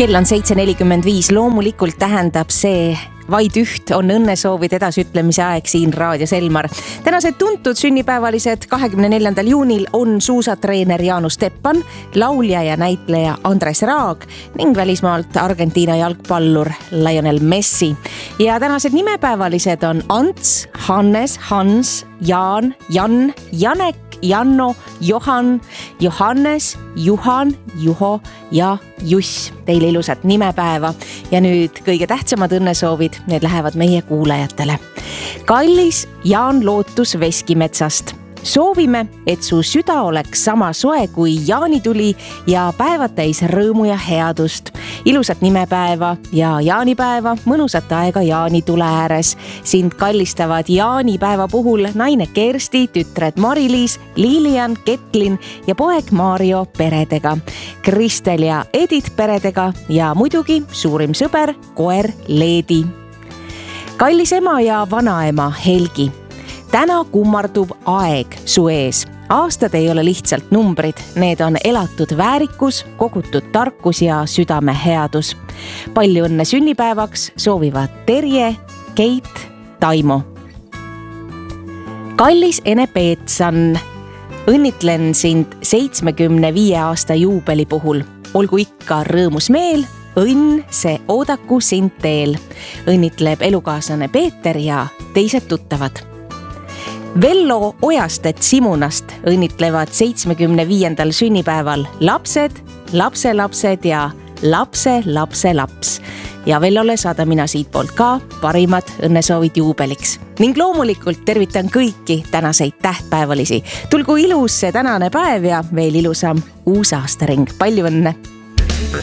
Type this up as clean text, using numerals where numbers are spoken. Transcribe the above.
Kell on 7.45, loomulikult tähendab see vaid üht, on õnnesoovide edasiütlemise aeg siin raadios Elmar. Tänased tuntud sünnipäevalised 24. juunil on suusatreener Jaanus Teppan, laulja ja näitleja Andres Raag ning välismaalt Argentiina jalgpallur Lionel Messi. Ja tänased nimepäevalised on Ants, Hannes, Hans, Jaan, Jan, Janek, Janno, Johan, Johannes, Juhan, Juho ja Juss. Teile ilusat nimepäeva ja nüüd kõige tähtsamad õnnesoovid, need lähevad meie kuulajatele. Kallis Jaan Lootus Veskimetsast. Soovime, et su süda oleks sama soe kui jaanituli ja päevad täis rõõmu ja headust. Ilusat nimepäeva ja jaanipäeva, mõnusat aega jaanitule ääres. Sind kallistavad jaanipäeva puhul naine Kersti, tütred Mari-Liis, Lilian, Ketlin ja poeg Mario peredega. Kristel ja Edith peredega ja muidugi suurim sõber, koer Leedi. Kallis ema ja vanaema Helgi. Täna kummardub aeg su ees. Aastad ei ole lihtsalt numbrid, need on elatud väärikus, kogutud tarkus ja südame headus. Palju õnne sünnipäevaks soovivad Terje, Keit, Taimo. Kallis Ene Peetsan, õnnitlen sind 75 aasta juubeli puhul. Olgu ikka rõõmus meel, õnn see oodaku sind teel. Õnnitleb elukaaslane Peeter ja teised tuttavad. Vello Ojastet Simunast õnnitlevad 75. sünnipäeval lapsed, lapselapsed ja lapselaps. Ja Vellole saada mina siit poolt ka parimad õnnesoovid juubeliks. Ning loomulikult tervitan kõiki tänaseid tähtpäevalisi. Tulgu ilus see tänane päev ja veel ilusam uus aastaring. Palju õnne!